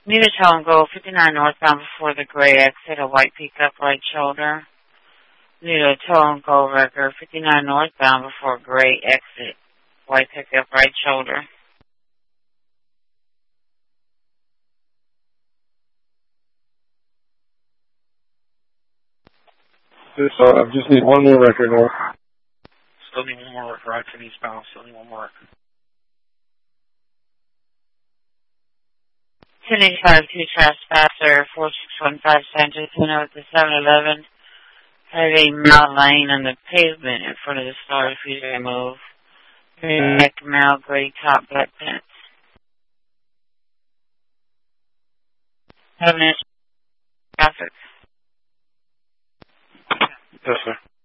Need a tow and go 59 northbound before the gray exit, a white pickup right shoulder. Need a tow and go record 59 northbound before gray exit, white pickup right shoulder. I just need one more record, North. Still need one more record, right to eastbound. Still need one more record. 1085 2 trespasser 4615 Sanchez Center with the 7-Eleven. Have a mile lane on the pavement in front of the store if you didn't move. Neck mile gray top black pants. 7 inch traffic. Yes, sir.